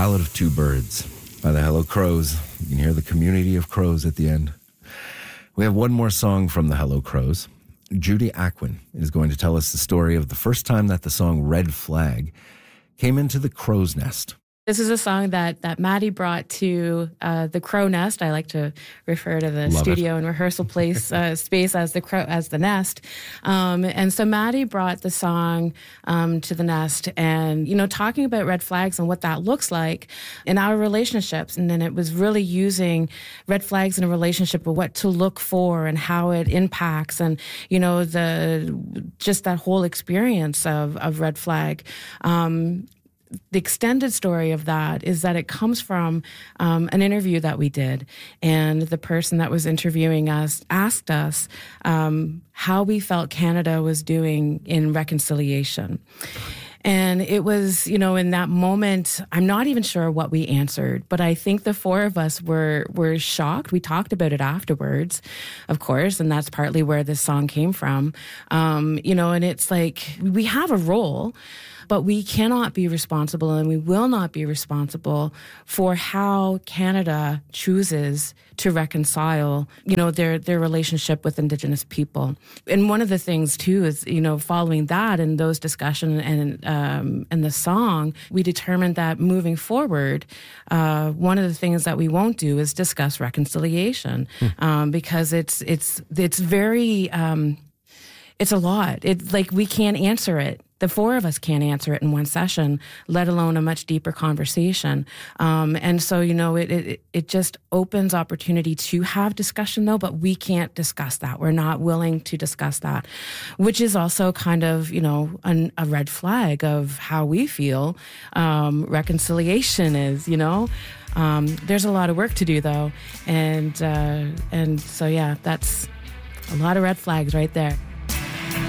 Ballad of Two Birds by the Hello Crows. You can hear the community of crows at the end. We have one more song from the Hello Crows. Judy Aquin is going to tell us the story of the first time that the song Red Flag came into the crow's nest. This is a song that Maddie brought to the Crow Nest. I like to refer to the studio and rehearsal place space as the nest. And so Maddie brought the song to the nest, and talking about red flags and what that looks like in our relationships. And then it was really using red flags in a relationship of what to look for and how it impacts, and just that whole experience of red flag. The extended story of that is that it comes from an interview that we did, and the person that was interviewing us asked us how we felt Canada was doing in reconciliation. And it was, in that moment, I'm not even sure what we answered, but I think the four of us were shocked. We talked about it afterwards, of course, and that's partly where this song came from. And it's like we have a role, but we cannot be responsible, and we will not be responsible for how Canada chooses to reconcile, their relationship with Indigenous people. And one of the things too is, following that and those discussions and the song, we determined that moving forward, one of the things that we won't do is discuss reconciliation, because it's very, it's a lot. It's like we can't answer it. The four of us can't answer it in one session, let alone a much deeper conversation. And so, it just opens opportunity to have discussion, though, but we can't discuss that. We're not willing to discuss that, which is also kind of, a red flag of how we feel reconciliation is, There's a lot of work to do, though. And so, yeah, that's a lot of red flags right there.